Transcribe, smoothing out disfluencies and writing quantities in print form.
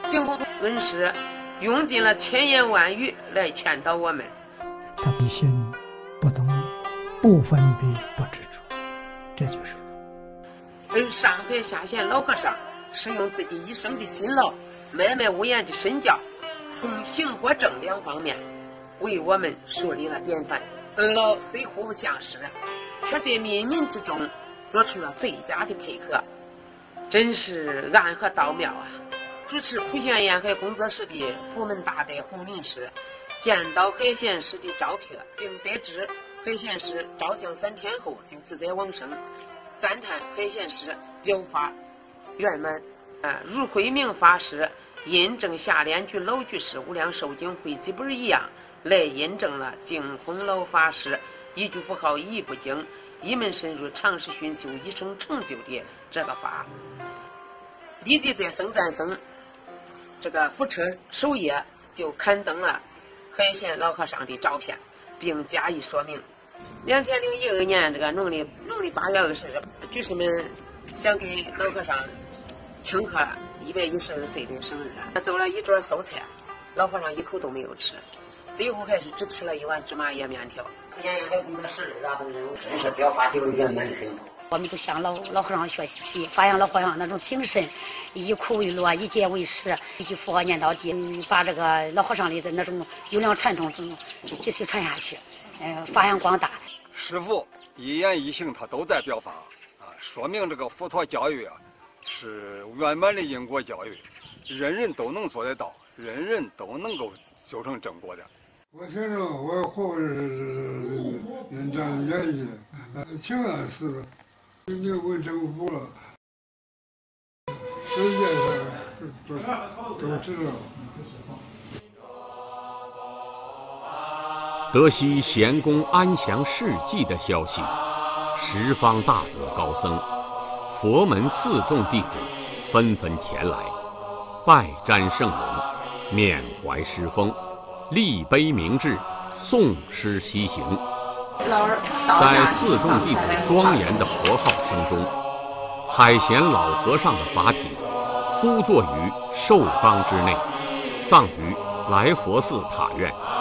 净空恩师用尽了千言万语来劝导我们。 他必心不动，不分别，不执着，这就是佛。 而上海下县老和尚是用自己一生的辛劳，默默无言的身教，从行和正两方面为我们树立了典范。而老虽互不相识，却在冥冥之中做出了最佳的配合，真是暗合道妙啊！主持普贤沿海工作室的福门大德洪林师见到海贤师的照片，并得知海贤师照相3天后就自在往生，赞叹海贤师表法圆满。如慧明法师印证下联居老居士无量寿经汇集本一样，来印证了净空老法师一句符号一不精，一门深入，长时熏修，一生成就的这个法。立即在僧赞僧这个福车首页就刊登了海贤老和尚的照片，并加以说明。2012年这个农历8月20日，居士们想给老和尚庆贺112岁的生日，做了一桌素菜，老和尚一口都没有吃，最后还是只吃了一碗芝麻叶面条。 沿海工作室真是表法丢圆满的很。 我们就向老和尚学习，发扬老和尚那种精神，以苦为乐，以戒为师，一句佛号念到底，把这个老和尚的那种优良传统继续传下去，发扬光大。 师父一言一行他都在表法啊，说明这个佛陀教育啊是圆满的因果教育，人人都能做得到，人人都能够修成正果的。 我听着我活是人家的演绎，挺安实的，你问政府了，世界上都知道。 得悉贤公安详事迹的消息，十方大德高僧、佛门四众弟子纷纷前来，拜瞻圣容，缅怀师风，立碑铭志，诵诗西行。在四众弟子庄严的佛号声中，海贤老和尚的法体敷坐于寿缸之内，葬于来佛寺塔院。